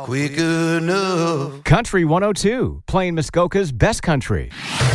quick enough. Country 102, playing Muskoka's best country.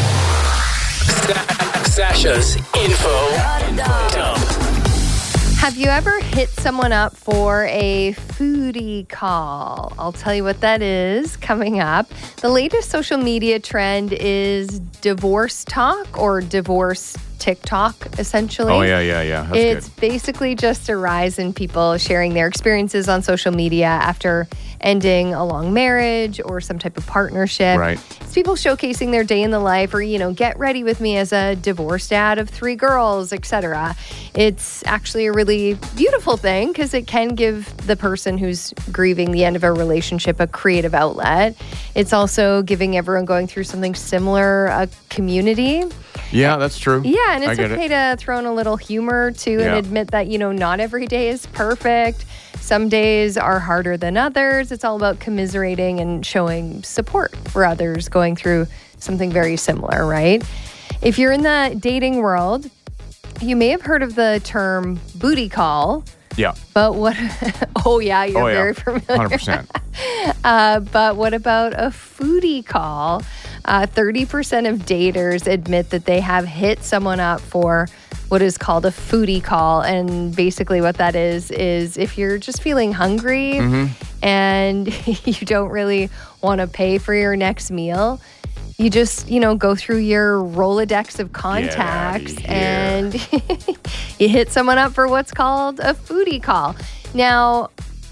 Sasha's info dump. Have you ever hit someone up for a foodie call? I'll tell you what that is coming up. The latest social media trend is divorce talk or divorce TikTok, essentially. Oh, yeah. That's It's good. basically just a rise in people sharing their experiences on social media after ending a long marriage or some type of partnership. Right. It's people showcasing their day in the life or, get ready with me as a divorced dad of 3 girls, etc. It's actually a really beautiful thing because it can give the person who's grieving the end of a relationship a creative outlet. It's also giving everyone going through something similar a community. Yeah, that's true. Yeah, and it's I get okay to throw in a little humor too and Yeah. admit that, not every day is perfect. Some days are harder than others. It's all about commiserating and showing support for others going through something very similar, right? If you're in the dating world, you may have heard of the term booty call. Yeah. But what? Oh, yeah, you're very familiar. 100%. But what about a foodie call? 30% of daters admit that they have hit someone up for what is called a foodie call. And basically what that is if you're just feeling hungry and you don't really want to pay for your next meal, you just, go through your Rolodex of contacts and you hit someone up for what's called a foodie call. Now,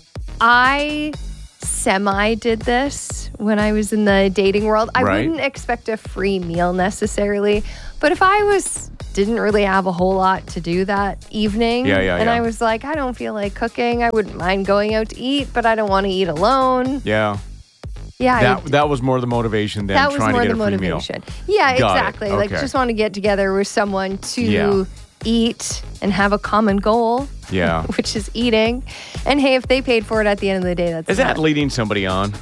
I did this when I was in the dating world. I wouldn't expect a free meal necessarily, but if I didn't really have a whole lot to do that evening, I was like, I don't feel like cooking. I wouldn't mind going out to eat, but I don't want to eat alone. Yeah. Yeah, that was more the motivation than trying to get a free meal. Yeah, Got exactly. it. Like, Okay. just want to get together with someone to eat and have a common goal. Yeah. Which is eating. And hey, if they paid for it at the end of the day, that's Is that leading somebody on?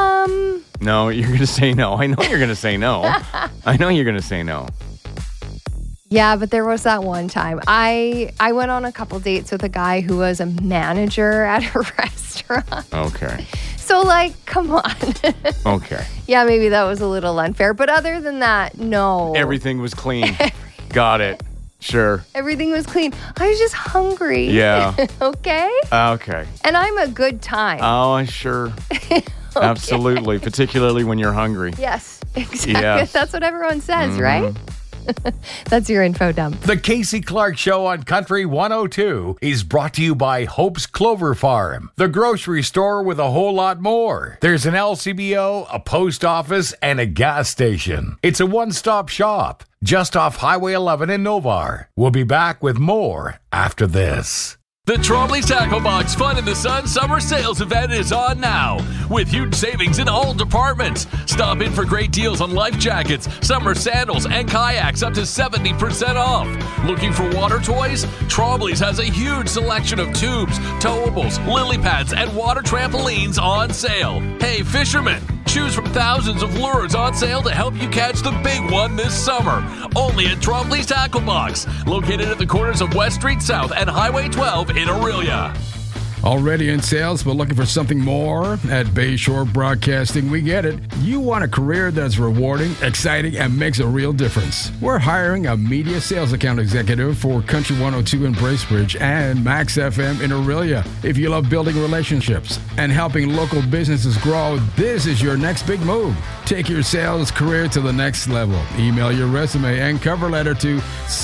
No, you're going to say no. I know you're going to say no. I know you're going to say no. Yeah, but there was that one time. I went on a couple dates with a guy who was a manager at a restaurant. Okay. So, come on. Okay. Yeah, maybe that was a little unfair. But other than that, no. Everything was clean. Got it. Sure. Everything was clean. I was just hungry. Yeah. Okay? Okay. And I'm a good time. Oh, sure. Absolutely. Particularly when you're hungry. Yes, exactly. Yes. That's what everyone says, right? That's your info dump. The Casey Clark Show on Country 102 is brought to you by Hope's Clover Farm, the grocery store with a whole lot more. There's an LCBO, a post office, and a gas station. It's a one-stop shop just off Highway 11 in Novar. We'll be back with more after this. The Trombley's Tackle Box Fun in the Sun Summer Sales Event is on now, with huge savings in all departments. Stop in for great deals on life jackets, summer sandals, and kayaks up to 70% off. Looking for water toys? Trombley's has a huge selection of tubes, towables, lily pads, and water trampolines on sale. Hey, fishermen! Choose from thousands of lures on sale to help you catch the big one this summer. Only at Trombley's Tackle Box, located at the corners of West Street South and Highway 12 in Aurelia. Already in sales, but looking for something more? At Bayshore Broadcasting, we get it. You want a career that's rewarding, exciting, and makes a real difference. We're hiring a media sales account executive for Country 102 in Bracebridge and Max FM in Aurelia. If you love building relationships and helping local businesses grow, this is your next big move. Take your sales career to the next level. Email your resume and cover letter to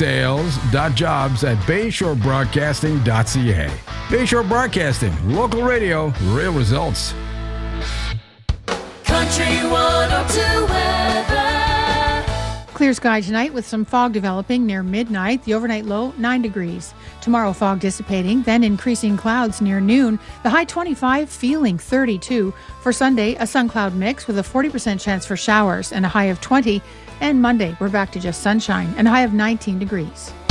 sales.jobs@bayshorebroadcasting.ca. Bayshore Broadcasting, local radio, real results. Country 102 weather. Clear sky tonight with some fog developing near midnight. The overnight low, 9 degrees. Tomorrow, fog dissipating, then increasing clouds near noon. The high 25, feeling 32. For Sunday, a sun-cloud mix with a 40% chance for showers and a high of 20. And Monday, we're back to just sunshine and a high of 19 degrees.